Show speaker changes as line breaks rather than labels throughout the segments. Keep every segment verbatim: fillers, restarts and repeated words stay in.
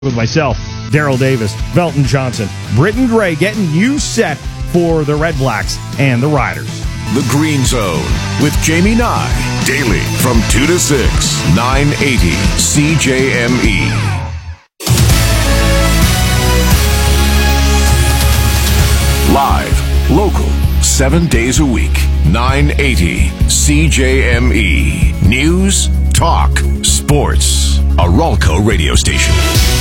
With myself, Daryl Davis, Velton Johnson, Britton Gray getting you set for the Red Blacks and the Riders.
The Green Zone with Jamie Nye. Daily from two to six, nine eighty C J M E. Live, local, seven days a week, nine eighty C J M E. News, talk, sports. A Ralco radio station.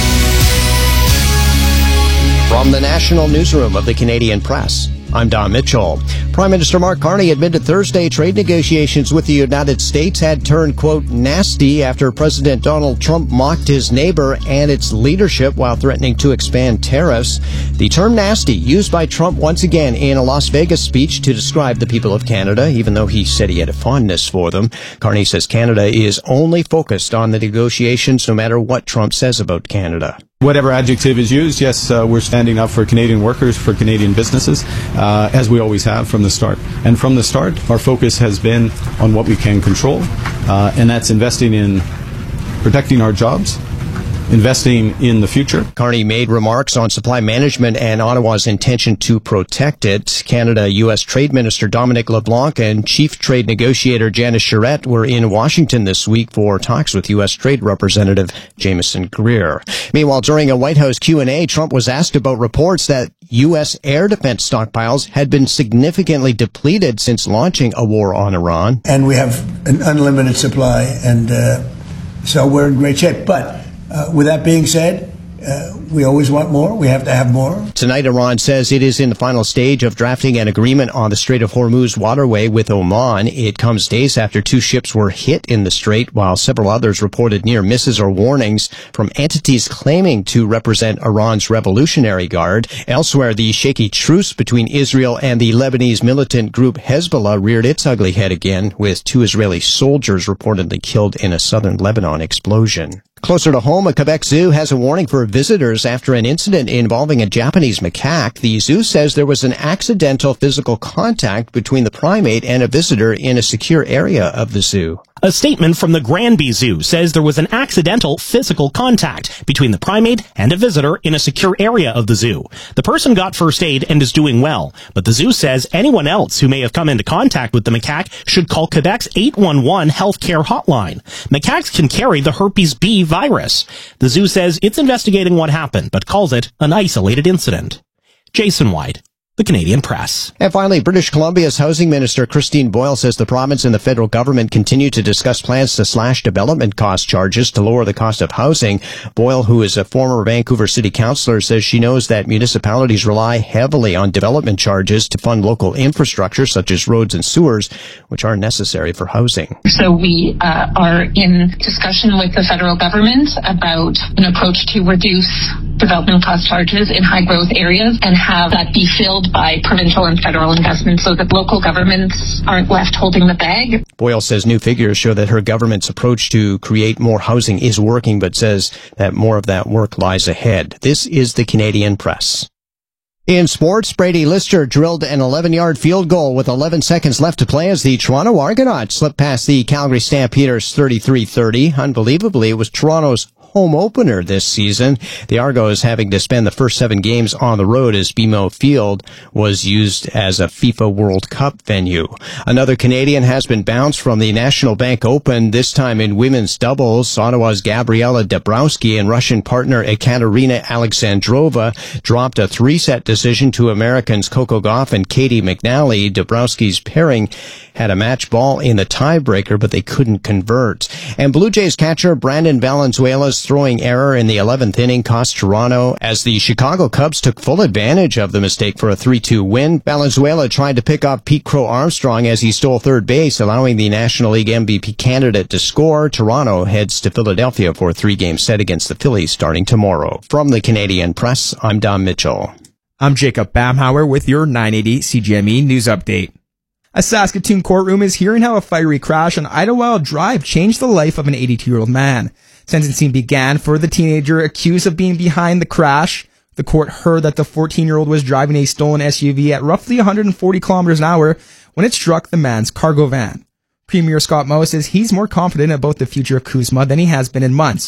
From the National Newsroom of the Canadian Press, I'm Don Mitchell. Prime Minister Mark Carney admitted Thursday trade negotiations with the United States had turned, quote, nasty after President Donald Trump mocked his neighbor and its leadership while threatening to expand tariffs. The term nasty used by Trump once again in a Las Vegas speech to describe the people of Canada, even though he said he had a fondness for them. Carney says Canada is only focused on the negotiations no matter what Trump says about Canada.
Whatever adjective is used, yes, uh, we're standing up for Canadian workers, for Canadian businesses, uh, as we always have from the start. And from the start, our focus has been on what we can control, uh, and that's investing in protecting our jobs, investing in the future.
Carney made remarks on supply management and Ottawa's intention to protect it. Canada-U S Trade Minister Dominic LeBlanc and Chief Trade Negotiator Janice Charette were in Washington this week for talks with U S Trade Representative Jameson Greer. Meanwhile, during a White House Q and A, Trump was asked about reports that U S air defense stockpiles had been significantly depleted since launching a war on Iran.
And we have an unlimited supply, and uh, so we're in great shape. But Uh, with that being said, uh, we always want more. We have to have more.
Tonight, Iran says it is in the final stage of drafting an agreement on the Strait of Hormuz waterway with Oman. It comes days after two ships were hit in the strait, while several others reported near misses or warnings from entities claiming to represent Iran's Revolutionary Guard. Elsewhere, the shaky truce between Israel and the Lebanese militant group Hezbollah reared its ugly head again, with two Israeli soldiers reportedly killed in a southern Lebanon explosion. Closer to home, a Quebec zoo has a warning for visitors after an incident involving a Japanese macaque. The zoo says there was an accidental physical contact between the primate and a visitor in a secure area of the zoo.
A statement from the Granby Zoo says there was an accidental physical contact between the primate and a visitor in a secure area of the zoo. The person got first aid and is doing well, but the zoo says anyone else who may have come into contact with the macaque should call Quebec's eight one one healthcare hotline. Macaques can carry the herpes B virus. The zoo says it's investigating what happened, but calls it an isolated incident. Jason White, The Canadian Press.
And finally, British Columbia's Housing Minister Christine Boyle says the province and the federal government continue to discuss plans to slash development cost charges to lower the cost of housing. Boyle, who is a former Vancouver City Councillor, says she knows that municipalities rely heavily on development charges to fund local infrastructure such as roads and sewers, which are necessary for housing.
So we uh, are in discussion with the federal government about an approach to reduce development cost charges in high growth areas and have that be filled by provincial and federal investments so that local governments aren't left holding the bag.
Boyle says new figures show that her government's approach to create more housing is working, but says that more of that work lies ahead. This is the Canadian Press. In sports, Brady Lister drilled an eleven-yard field goal with eleven seconds left to play as the Toronto Argonauts slipped past the Calgary Stampeders thirty-three thirty. Unbelievably, it was Toronto's home opener this season. The Argos having to spend the first seven games on the road as B M O Field was used as a FIFA World Cup venue. Another Canadian has been bounced from the National Bank Open, this time in women's doubles. Ottawa's Gabriela Dabrowski and Russian partner Ekaterina Alexandrova dropped a three-set decision to Americans Coco Gauff and Katie McNally. Dabrowski's pairing had a match ball in the tiebreaker, but they couldn't convert. And Blue Jays catcher Brandon Valenzuela's throwing error in the eleventh inning cost Toronto as the Chicago Cubs took full advantage of the mistake for a three two win. Valenzuela tried to pick off Pete Crow Armstrong as he stole third base, allowing the National League M V P candidate to score. Toronto heads to Philadelphia for a three-game set against the Phillies starting tomorrow. From the Canadian Press, I'm Don Mitchell.
I'm Jacob Bamhauer with your nine eighty C G M E News Update. A Saskatoon courtroom is hearing how a fiery crash on Idlewild Drive changed the life of an eighty-two-year-old man. Sentencing began for the teenager accused of being behind the crash. The court heard that the fourteen-year-old was driving a stolen S U V at roughly one hundred forty kilometers an hour when it struck the man's cargo van. Premier Scott Moe says he's more confident about the future of CUSMA than he has been in months.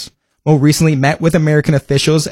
Mo recently met with American officials